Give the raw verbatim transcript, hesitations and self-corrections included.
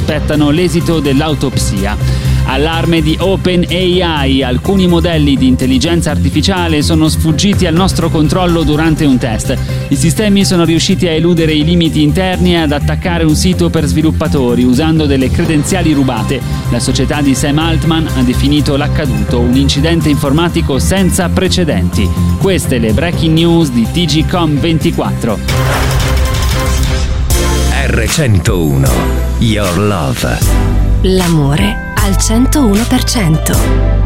aspettano l'esito dell'autopsia. Allarme di OpenAI: alcuni modelli di intelligenza artificiale sono sfuggiti al nostro controllo durante un test. I sistemi sono riusciti a eludere i limiti interni e ad attaccare un sito per sviluppatori usando delle credenziali rubate. La società di Sam Altman ha definito l'accaduto un incidente informatico senza precedenti. Queste le breaking news di T G Com ventiquattro. R centouno, Your Love. L'amore al centouno per cento.